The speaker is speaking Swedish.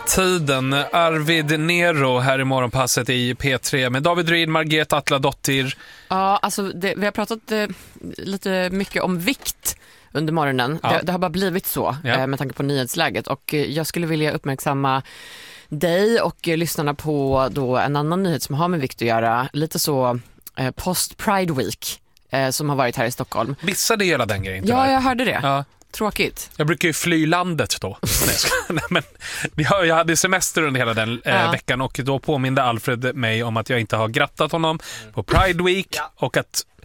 tiden. Arvid Nero här i morgonpasset i P3 med David Ryd, Margret Atladottir. Ja, alltså vi har pratat lite mycket om vikt under morgonen. Ja. Det har bara blivit så med tanke på nyhetsläget. Och jag skulle vilja uppmärksamma dig och lyssnarna på då en annan nyhet som har med vikt att göra. Lite så post Pride Week som har varit här i Stockholm. Missade hela den grejen. Ja, jag hörde det. Ja. Tråkigt. Jag brukar ju fly landet då. Nej, men jag hade semester under hela den veckan och då påminde Alfred mig om att jag inte har grattat honom på Pride Week och att